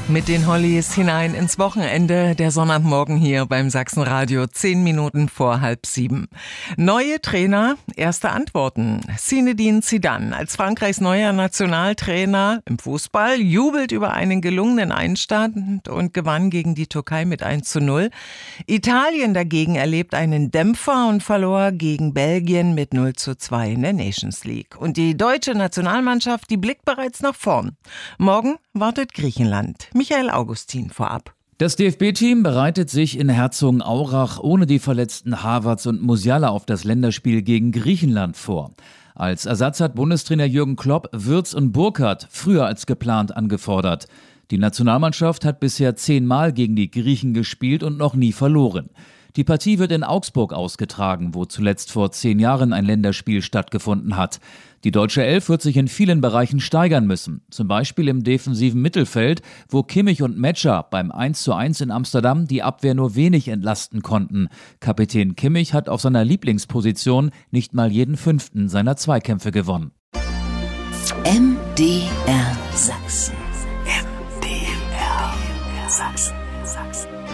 Mit den Hollies hinein ins Wochenende. Der Sonnabendmorgen hier beim Sachsenradio, 10 Minuten vor 6:30. Neue Trainer, erste Antworten. Zinedine Zidane als Frankreichs neuer Nationaltrainer im Fußball jubelt über einen gelungenen Einstand und gewann gegen die Türkei mit 1:0. Italien dagegen erlebt einen Dämpfer und verlor gegen Belgien mit 0:2 in der Nations League. Und die deutsche Nationalmannschaft, die blickt bereits nach vorn. Morgen wartet Griechenland. Michael Augustin vorab. Das DFB-Team bereitet sich in Herzogenaurach ohne die verletzten Havertz und Musiala auf das Länderspiel gegen Griechenland vor. Als Ersatz hat Bundestrainer Jürgen Klopp Wirtz und Burkhardt früher als geplant angefordert. Die Nationalmannschaft hat bisher 10-mal gegen die Griechen gespielt und noch nie verloren. Die Partie wird in Augsburg ausgetragen, wo zuletzt vor 10 Jahren ein Länderspiel stattgefunden hat. Die deutsche Elf wird sich in vielen Bereichen steigern müssen. Zum Beispiel im defensiven Mittelfeld, wo Kimmich und Metscher beim 1:1 in Amsterdam die Abwehr nur wenig entlasten konnten. Kapitän Kimmich hat auf seiner Lieblingsposition nicht mal jeden 5. seiner Zweikämpfe gewonnen. MDR